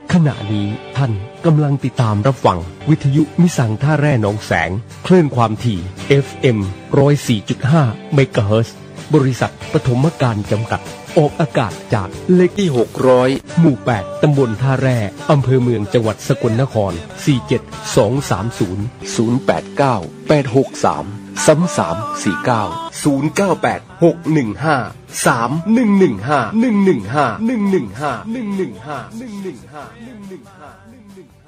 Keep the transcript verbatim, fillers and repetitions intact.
ขณะนี้ท่านกำลังติดตามรับฟังวิทยุมิสังท่าแร่หนองแสงคลื่นความถี่ เอฟ เอ็ม หนึ่งศูนย์สี่จุดห้า เมกะเฮิรตซ์บริษัทปฐมการจำกัดออกอากาศจากเลขที่หกร้อยหมู่แปดตำบลท่าแร่อำเภอเมืองจังหวัดสกลนครสี่ เจ็ด สอง สาม ศูนย์ ศูนย์ แปด เก้า แปด หก สาม สาม สาม สี่ เก้า ศูนย์ เก้า แปด หก หนึ่ง ห้า สาม หนึ่ง หนึ่ง ห้า หนึ่ง หนึ่ง ห้า หนึ่ง หนึ่ง ห้า หนึ่ง หนึ่ง ห้า หนึ่ง หนึ่ง ห้า หนึ่ง หนึ่ง ห้า